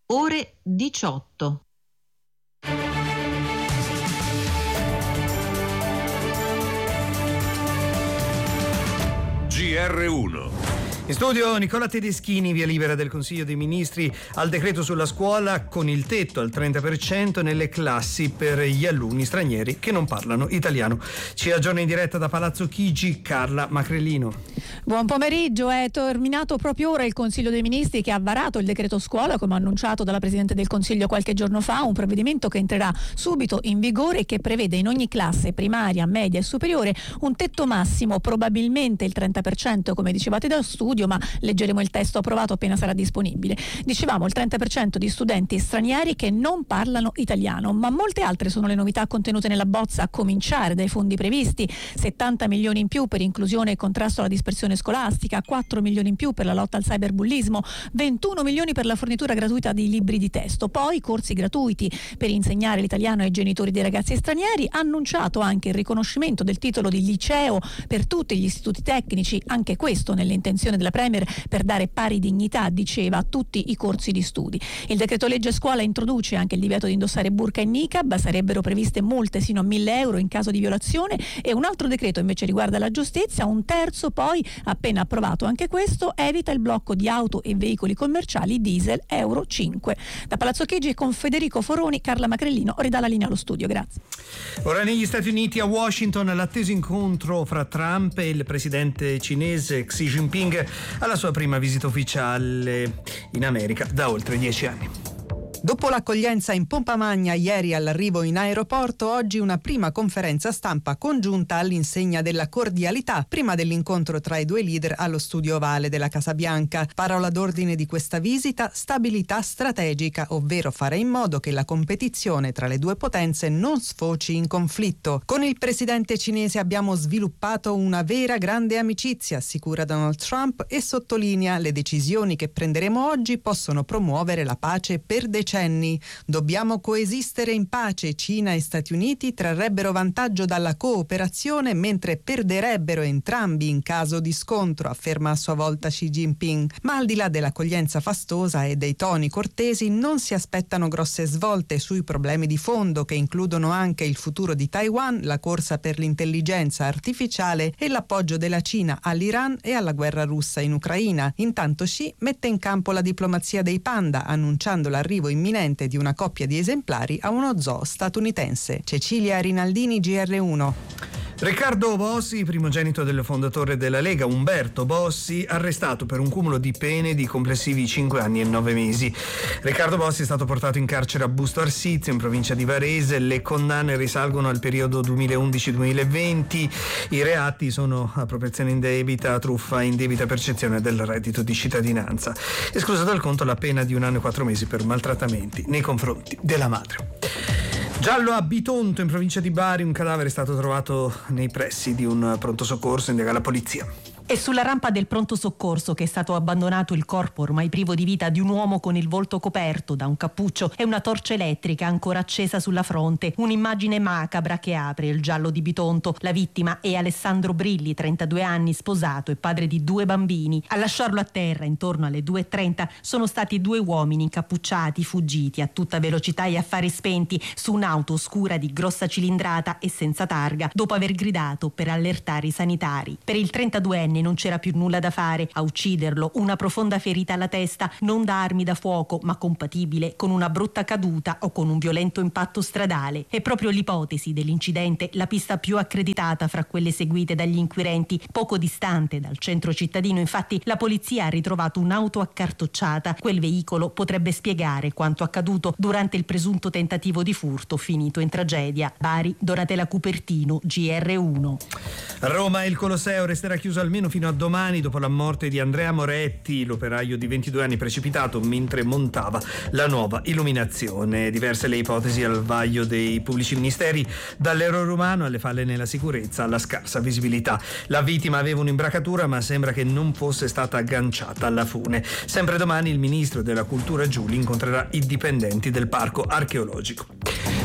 ore 18. GR1. In studio Nicola Tedeschini, via libera del Consiglio dei Ministri al decreto sulla scuola con il tetto al 30% nelle classi per gli alunni stranieri che non parlano italiano. Ci aggiorna in diretta da Palazzo Chigi Carla Macrellino. Buon pomeriggio, è terminato proprio ora il Consiglio dei Ministri che ha varato il decreto scuola, come annunciato dalla Presidente del Consiglio qualche giorno fa, un provvedimento che entrerà subito in vigore e che prevede in ogni classe primaria, media e superiore un tetto massimo, probabilmente il 30% come dicevate dallo studio, ma leggeremo il testo approvato appena sarà disponibile. Dicevamo il 30% di studenti stranieri che non parlano italiano, ma molte altre sono le novità contenute nella bozza, a cominciare dai fondi previsti: 70 milioni in più per inclusione e contrasto alla dispersione scolastica, 4 milioni in più per la lotta al cyberbullismo, 21 milioni per la fornitura gratuita di libri di testo, poi corsi gratuiti per insegnare l'italiano ai genitori dei ragazzi stranieri, annunciato anche il riconoscimento del titolo di liceo per tutti gli istituti tecnici, anche questo nell'intenzione della Premier per dare pari dignità, diceva, a tutti i corsi di studi. Il decreto legge scuola introduce anche il divieto di indossare burka e niqab, sarebbero previste multe sino a 1.000 euro in caso di violazione, e un altro decreto invece riguarda la giustizia, un terzo poi, appena approvato anche questo, evita il blocco di auto e veicoli commerciali diesel Euro 5. Da Palazzo Chigi con Federico Foroni, Carla Macrellino ridà la linea allo studio, grazie. Ora negli Stati Uniti, a Washington, l'atteso incontro fra Trump e il presidente cinese Xi Jinping alla sua prima visita ufficiale in America da oltre 10 anni. Dopo l'accoglienza in pompa magna ieri all'arrivo in aeroporto, oggi una prima conferenza stampa congiunta all'insegna della cordialità prima dell'incontro tra i due leader allo studio ovale della Casa Bianca. Parola d'ordine di questa visita: stabilità strategica, ovvero fare in modo che la competizione tra le due potenze non sfoci in conflitto. Con il presidente cinese abbiamo sviluppato una vera grande amicizia, assicura Donald Trump, e sottolinea: le decisioni che prenderemo oggi possono promuovere la pace per decenni. Dobbiamo coesistere in pace. Cina e Stati Uniti trarrebbero vantaggio dalla cooperazione mentre perderebbero entrambi in caso di scontro, afferma a sua volta Xi Jinping. Ma al di là dell'accoglienza fastosa e dei toni cortesi, non si aspettano grosse svolte sui problemi di fondo, che includono anche il futuro di Taiwan, la corsa per l'intelligenza artificiale e l'appoggio della Cina all'Iran e alla guerra russa in Ucraina. Intanto Xi mette in campo la diplomazia dei panda, annunciando l'arrivo imminente di una coppia di esemplari a uno zoo statunitense. Cecilia Rinaldini, GR1. Riccardo Bossi, primogenito del fondatore della Lega, Umberto Bossi, arrestato per un cumulo di pene di complessivi 5 anni e 9 mesi. Riccardo Bossi è stato portato in carcere a Busto Arsizio, in provincia di Varese. Le condanne risalgono al periodo 2011-2020. I reati sono appropriazione indebita, truffa, indebita percezione del reddito di cittadinanza. Esclusa dal conto la pena di 1 anno e 4 mesi per maltrattamenti nei confronti della madre. Giallo a Bitonto, in provincia di Bari, un cadavere è stato trovato nei pressi di un pronto soccorso, indaga la polizia. È sulla rampa del pronto soccorso che è stato abbandonato il corpo ormai privo di vita di un uomo con il volto coperto da un cappuccio e una torcia elettrica ancora accesa sulla fronte. Un'immagine macabra che apre il giallo di Bitonto. La vittima è Alessandro Brilli, 32 anni, sposato e padre di 2 bambini. A lasciarlo a terra intorno alle 2:30 sono stati 2 uomini incappucciati, fuggiti a tutta velocità e a fari spenti su un'auto oscura di grossa cilindrata e senza targa, dopo aver gridato per allertare i sanitari. Per il 32enne non c'era più nulla da fare. A ucciderlo una profonda ferita alla testa, non da armi da fuoco, ma compatibile con una brutta caduta o con un violento impatto stradale. È proprio l'ipotesi dell'incidente la pista più accreditata fra quelle seguite dagli inquirenti. Poco distante dal centro cittadino, infatti, la polizia ha ritrovato un'auto accartocciata. Quel veicolo potrebbe spiegare quanto accaduto durante il presunto tentativo di furto finito in tragedia. Bari, Donatella Cupertino, GR1. A Roma il Colosseo resterà chiuso almeno fino a domani dopo la morte di Andrea Moretti, l'operaio di 22 anni precipitato mentre montava la nuova illuminazione. Diverse le ipotesi al vaglio dei pubblici ministeri, dall'errore umano alle falle nella sicurezza alla scarsa visibilità. La vittima aveva un'imbracatura, ma sembra che non fosse stata agganciata alla fune. Sempre domani il ministro della Cultura Giuli incontrerà i dipendenti del parco archeologico.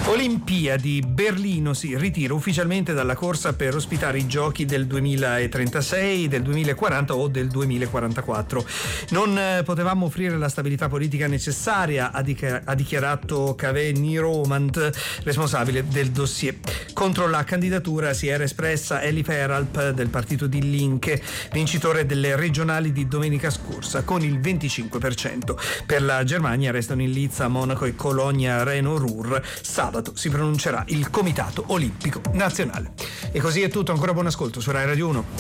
Olimpiadi, Berlino si ritira ufficialmente dalla corsa per ospitare i giochi del 2036, del 2040 o del 2044. Non potevamo offrire la stabilità politica necessaria, ha dichiarato Kaveh Niromand, responsabile del dossier. Contro la candidatura si era espressa Elif Eralp del partito Die Linke, vincitore delle regionali di domenica scorsa con il 25%. Per la Germania restano in lizza Monaco e Colonia-Reno-Ruhr. Sabato si pronuncerà il Comitato Olimpico Nazionale. E così è tutto, ancora buon ascolto su Rai Radio 1.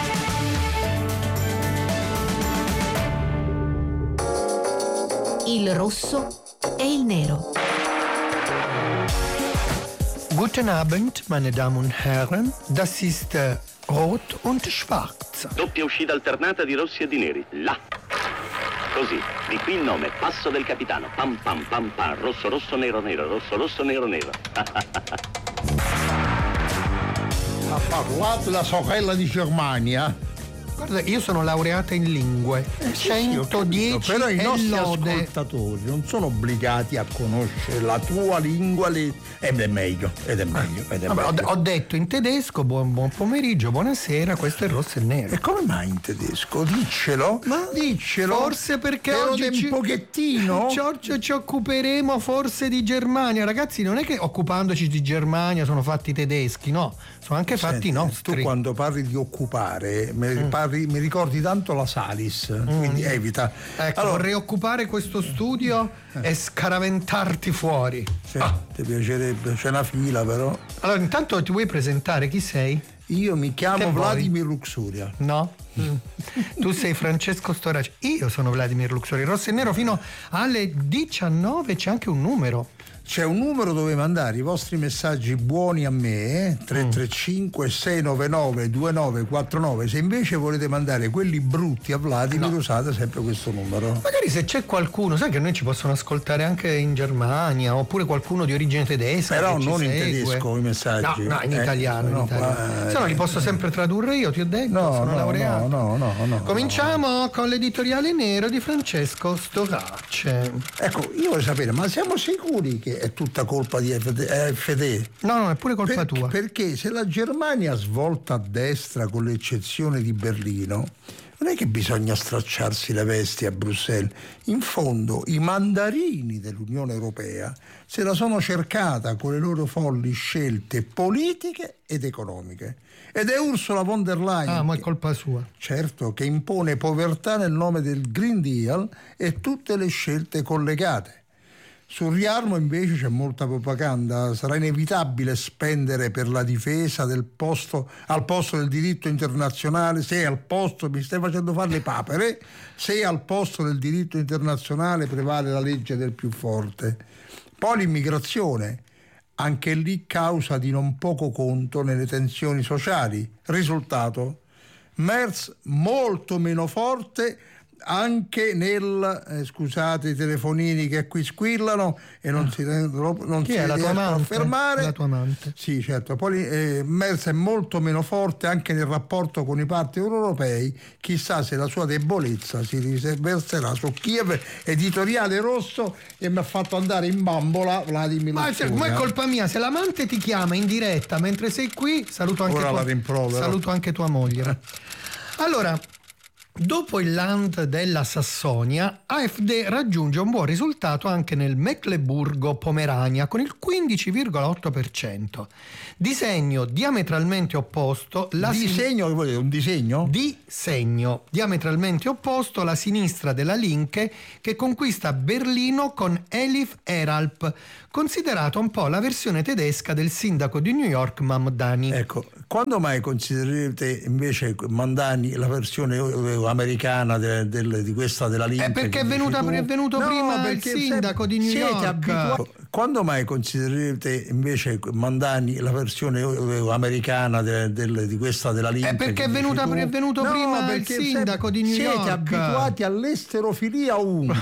Il rosso e il nero. Guten Abend, meine Damen und Herren. Das ist Rot und Schwarz. Doppia uscita alternata di rossi e di neri. Là. Così, di qui il nome, passo del capitano. Pam pam pam pam, rosso rosso nero nero, rosso rosso nero nero. Ha parlato la sorella di Germania. Guarda, io sono laureata in lingue. 110 però i nostri lode. ascoltatori non sono obbligati a conoscere la tua lingua ed è meglio. Vabbè, ho detto in tedesco buon pomeriggio, buonasera, questo è rosso e nero. E come mai in tedesco? Diccelo. Diccelo. Forse perché però oggi un pochettino. Giorgio, ci occuperemo forse di Germania. Ragazzi, non è che occupandoci di Germania sono fatti tedeschi, no, sono anche fatti nostri. Tu quando parli di occupare mi ricordi tanto la Salis, quindi evita. Ecco, allora, vorrei occupare questo studio e scaraventarti fuori. Sì, ti piacerebbe, c'è una fila però. Allora, intanto ti vuoi presentare? Chi sei? Io mi chiamo Che Vladimir Luxuria. No? Tu sei Francesco Storaci. Io sono Vladimir Luxuria. Rosso e nero fino alle 19 c'è anche un numero. C'è un numero dove mandare i vostri messaggi buoni a me, 335 699 2949. Se invece volete mandare quelli brutti a Vladimir, usate sempre questo numero. Magari se c'è qualcuno, sai che noi ci possono ascoltare anche in Germania, oppure qualcuno di origine tedesca. Però che non ci in segue. tedesco i messaggi. No, in italiano. Se no li posso sempre tradurre io, ti ho detto, sono laureato. No. Cominciamo con l'editoriale nero di Francesco Storace. Ecco, io voglio sapere, ma siamo sicuri che è tutta colpa di AfD? No, è pure colpa tua. Perché se la Germania svolta a destra, con l'eccezione di Berlino, non è che bisogna stracciarsi le vesti a Bruxelles. In fondo i mandarini dell'Unione Europea se la sono cercata con le loro folli scelte politiche ed economiche. Ed è Ursula von der Leyen. Ma è colpa sua. Certo, che impone povertà nel nome del Green Deal e tutte le scelte collegate. Sul riarmo invece c'è molta propaganda. Sarà inevitabile spendere per la difesa al posto del diritto internazionale, se al posto, mi stai facendo fare le papere, se al posto del diritto internazionale prevale la legge del più forte. Poi l'immigrazione, anche lì causa di non poco conto nelle tensioni sociali. Risultato: Merz molto meno forte anche nel scusate i telefonini che qui squillano e non si riescono a fermare. La tua amante. Sì, certo. Poi Merz è molto meno forte anche nel rapporto con i partner europei. Chissà se la sua debolezza si riverserà su Kiev. Editoriale rosso, e mi ha fatto andare in bambola Vladimir Luxuria. Ma è colpa mia, se l'amante ti chiama in diretta mentre sei qui, saluto anche tua moglie. Allora, dopo il Land della Sassonia, AfD raggiunge un buon risultato anche nel Mecleburgo-Pomerania con il 15,8%. Disegno diametralmente opposto. Disegno, che vuol dire? Un disegno? Disegno diametralmente opposto la sinistra della Linke, che conquista Berlino con Elif Eralp, considerata un po' la versione tedesca del sindaco di New York Mamdani. Ecco, quando mai considererete invece Mamdani la versione americana di questa della Linke? Perché è venuto prima il sindaco di New York. Quando mai considererete invece Mamdani la versione americana di questa della Linke? Perché è venuto prima il sindaco di New York. Siete abituati all'esterofilia 1.